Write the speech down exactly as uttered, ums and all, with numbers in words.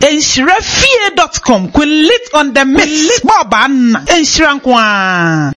enshirafie dot com. Lit on the mix. Boban enshirankwa.